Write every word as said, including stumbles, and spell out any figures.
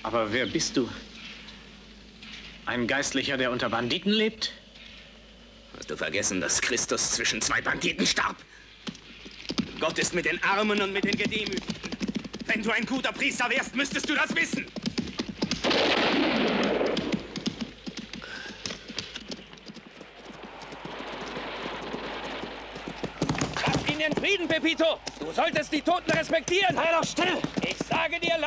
Aber wer bist du? Ein Geistlicher, der unter Banditen lebt? Hast du vergessen, dass Christus zwischen zwei Banditen starb? Gott ist mit den Armen und mit den Gedemütigten. Wenn du ein guter Priester wärst, müsstest du das wissen. Lass ihn in Frieden, Pepito! Du solltest die Toten respektieren! Sei doch still! Ich sage dir,